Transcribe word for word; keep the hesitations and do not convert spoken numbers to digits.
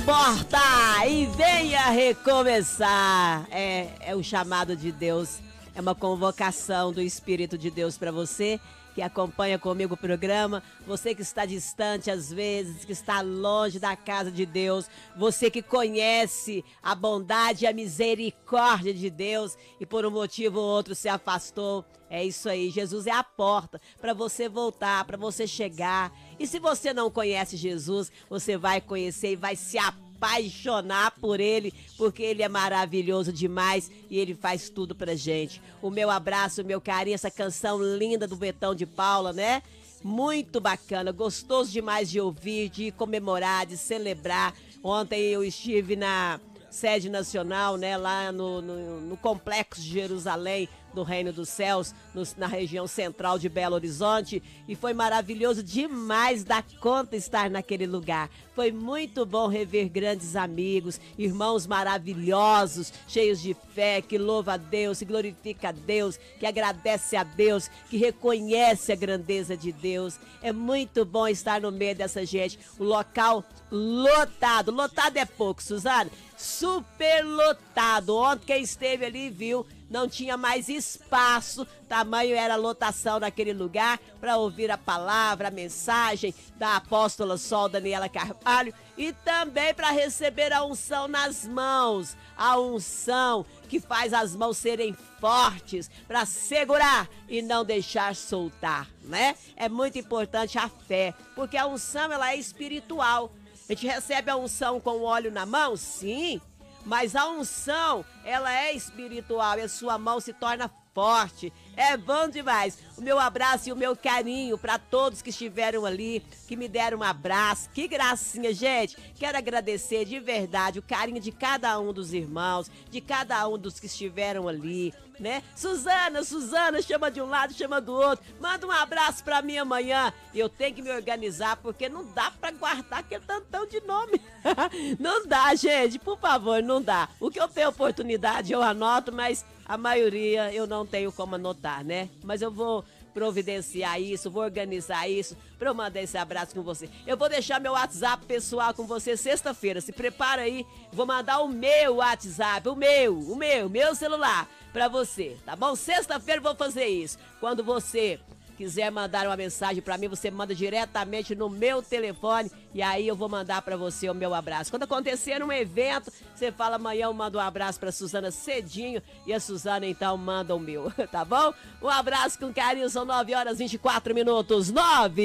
Porta e venha recomeçar. É, é o chamado de Deus, é uma convocação do Espírito de Deus para você que acompanha comigo o programa, você que está distante às vezes, que está longe da casa de Deus, você que conhece a bondade e a misericórdia de Deus e por um motivo ou outro se afastou. É isso aí, Jesus é a porta para você voltar, para você chegar. E se você não conhece Jesus, você vai conhecer e vai se apaixonar por ele, porque ele é maravilhoso demais e ele faz tudo pra gente. O meu abraço, o meu carinho, essa canção linda do Betão de Paula, né? Muito bacana, gostoso demais de ouvir, de comemorar, de celebrar. Ontem eu estive na sede nacional, né, lá no, no, no Complexo de Jerusalém, do Reino dos Céus, no, na região central de Belo Horizonte, e foi maravilhoso demais dar conta estar naquele lugar. Foi muito bom rever grandes amigos, irmãos maravilhosos, cheios de fé, que louva a Deus, que glorifica a Deus, que agradece a Deus, que reconhece a grandeza de Deus. É muito bom estar no meio dessa gente. O local lotado, lotado é pouco, Suzana, super lotado. Ontem quem esteve ali viu, não tinha mais espaço, tamanho era a lotação naquele lugar para ouvir a palavra, a mensagem da apóstola Sol Daniela Carvalho e também para receber a unção nas mãos, a unção que faz as mãos serem fortes para segurar e não deixar soltar, né? É muito importante a fé, porque a unção ela é espiritual. A gente recebe a unção com o óleo na mão, sim, mas a unção, ela é espiritual e a sua mão se torna forte. É bom demais. O meu abraço e o meu carinho para todos que estiveram ali, que me deram um abraço. Que gracinha, gente. Quero agradecer de verdade o carinho de cada um dos irmãos, de cada um dos que estiveram ali, né? Suzana, Suzana, chama de um lado, chama do outro. Manda um abraço para mim amanhã. E eu tenho que me organizar porque não dá para guardar aquele tantão de nome. Não dá, gente. Por favor, não dá. O que eu tenho oportunidade eu anoto, mas a maioria eu não tenho como anotar, né? Mas eu vou providenciar isso, vou organizar isso pra eu mandar esse abraço com você. Eu vou deixar meu WhatsApp pessoal com você sexta-feira. Se prepara aí, vou mandar o meu WhatsApp, o meu, o meu, meu celular pra você, tá bom? Sexta-feira eu vou fazer isso. Quando você quiser mandar uma mensagem pra mim, você manda diretamente no meu telefone e aí eu vou mandar pra você o meu abraço. Quando acontecer um evento, você fala amanhã eu mando um abraço pra Suzana cedinho e a Suzana então manda o meu, tá bom? Um abraço com carinho, são nove horas e vinte e quatro minutos, nove!